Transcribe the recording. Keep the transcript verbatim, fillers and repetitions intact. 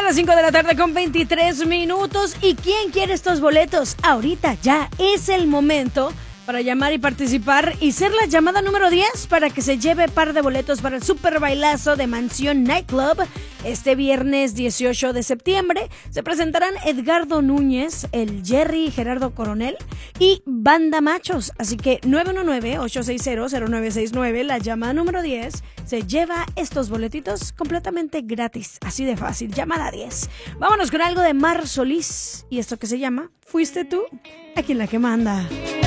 las cinco de la tarde con veintitrés minutos. ¿Y quién quiere estos boletos? Ahorita ya es el momento para llamar y participar y ser la llamada número diez para que se lleve par de boletos para el super bailazo de Mansión Nightclub. Este viernes dieciocho de septiembre se presentarán Edgardo Núñez, el Jerry, Gerardo Coronel y Banda Machos. Así que nueve uno nueve, ocho seis cero, cero nueve seis nueve, la llamada número diez, se lleva estos boletitos completamente gratis. Así de fácil, llamada diez. Vámonos con algo de Mar Solís y esto que se llama Fuiste tú, aquí en la que manda.